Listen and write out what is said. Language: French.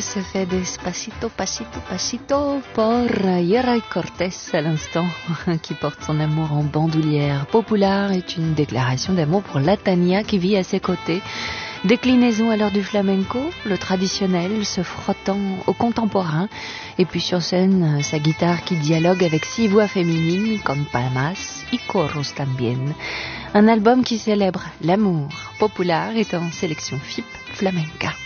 se fait Despacito, Pasito, Pasito pour Yeray Cortés à l'instant, qui porte son amour en bandoulière. Popular est une déclaration d'amour pour la Tania qui vit à ses côtés. Déclinaison à l'heure du flamenco, le traditionnel se frottant au contemporain, et puis sur scène, sa guitare qui dialogue avec 6 voix féminines comme palmas y coros también. Un album qui célèbre l'amour. Popular est en sélection FIP Flamenca.